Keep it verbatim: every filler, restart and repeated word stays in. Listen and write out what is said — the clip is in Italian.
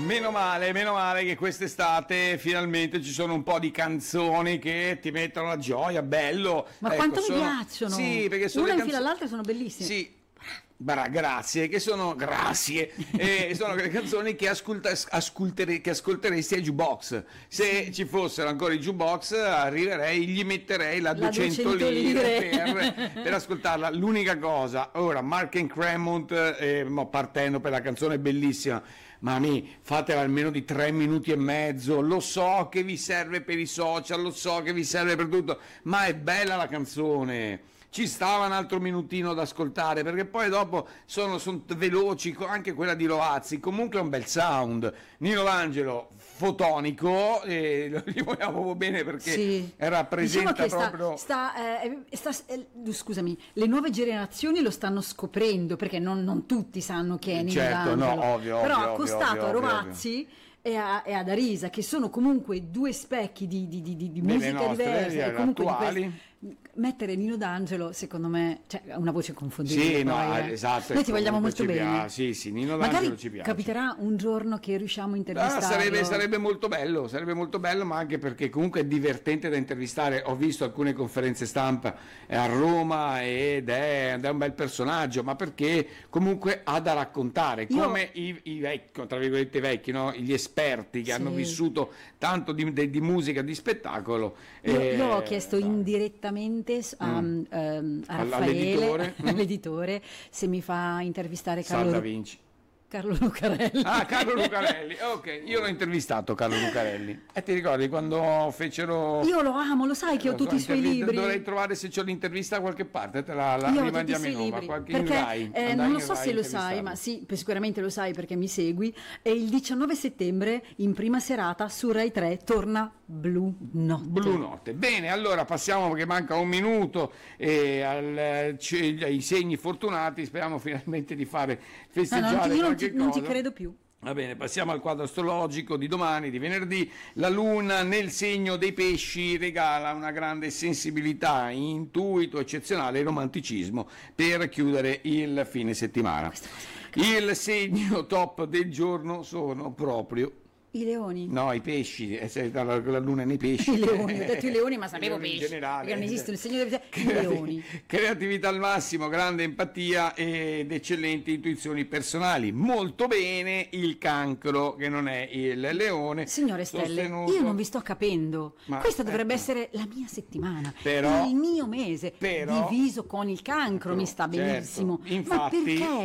Meno male, meno male che quest'estate finalmente ci sono un po' di canzoni che ti mettono la gioia, bello. Ma ecco, quanto sono... mi piacciono! Sì, perché sono Una le in fila canzo- all'altra sono bellissime. Sì. Bra- grazie, che sono grazie, e sono le canzoni che, ascolta, ascoltere, che ascolteresti ai jukebox. Se ci fossero ancora i jukebox, arriverei, gli metterei la, La duecento duecento lire, lire. per, per ascoltarla. L'unica cosa, ora Mark and Cremont, eh, mo partendo per la canzone bellissima, ma mi fatela almeno di tre minuti e mezzo. Lo so che vi serve per i social, lo so che vi serve per tutto, ma è bella la canzone. Ci stava un altro minutino da ascoltare, perché poi dopo sono, sono veloci, anche quella di Rovazzi, comunque è un bel sound. Nino D'Angelo fotonico, e lo gli vogliamo proprio bene perché Sì. rappresenta diciamo che sta, proprio... sta, eh, sta, eh, scusami, le nuove generazioni lo stanno scoprendo, perché non, non tutti sanno che è Nino Certo, D'Angelo, no, ovvio, però ovvio, accostato ovvio, a ovvio, Rovazzi e, a, e ad Arisa, che sono comunque due specchi di, di, di, di Delle musica nostre, diverse, e comunque di attuali. queste- mettere Nino D'Angelo, secondo me, cioè, ha una voce confondibile. Sì, no, poi, eh. esatto. Noi ti vogliamo comunque molto ci bene. piace. Sì, sì, Nino D'Angelo Magari ci piace. capiterà un giorno che riusciamo a Ah, intervistarlo. sarebbe, sarebbe molto bello, sarebbe molto bello, ma anche perché comunque è divertente da intervistare. Ho visto alcune conferenze stampa a Roma ed è, ed è un bel personaggio, ma perché comunque ha da raccontare, Io- come i, i vecchi, tra virgolette vecchi, no? Gli esperti che Sì. hanno vissuto tanto di, di- di musica, di spettacolo. Io, eh, io ho chiesto dai. indirettamente s- a, Mm. ehm, a All- Raffaele, all'editore? Mm. all'editore, se mi fa intervistare Sal da Carlo, Vinci. Carlo Lucarelli. Ah, Carlo Lucarelli, ok, io l'ho intervistato Carlo Lucarelli. E ti ricordi quando fecero... Io lo amo, lo sai che ho Lo tutti so, i suoi intervi- libri. Dovrei trovare se c'è l'intervista da qualche parte, te la, la Io ho tutti i rimandiamo suoi in Nova, libri, qualche perché in Rai. eh, Andai non lo in so Rai se a lo sai, intervistarlo. ma sì, sicuramente lo sai perché mi segui. E il diciannove settembre, in prima serata, su Rai tre, torna Blu Notte. Blu Notte. Bene, allora passiamo perché manca un minuto e al, c- ai segni fortunati, speriamo finalmente di fare No, festeggiare non ti- io non qualche ti, non ti cosa. credo più. Va bene, passiamo al quadro astrologico di domani, di venerdì. La Luna nel segno dei pesci regala una grande sensibilità, intuito eccezionale e romanticismo per chiudere il fine settimana. Il segno top del giorno sono proprio... I leoni. No, i pesci, eh, se- la, la luna nei pesci. I leoni, ho detto i leoni, ma sapevo I leoni in pesci, generale. perché non esistono il segno dei Creati- leoni. Creatività al massimo, grande empatia ed eccellenti intuizioni personali. Molto bene il Cancro, che non è il leone. Signore Stelle, sostenuto- io non vi sto capendo. Ma, Questa dovrebbe ecco. essere la mia settimana, Però- il mio mese, però- diviso con il Cancro, mi sta Certo, benissimo. Ma infatti- perché?